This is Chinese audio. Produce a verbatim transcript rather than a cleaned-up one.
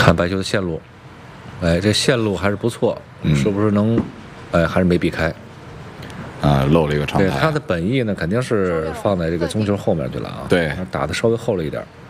看白球的线路，哎，这线路还是不错， 嗯、 是不是能，哎，还是没避开。 啊，漏了一个长对， 拍。 他的本意呢，肯定是放在这个中球后面去了啊。 对， 打的稍微厚了一点。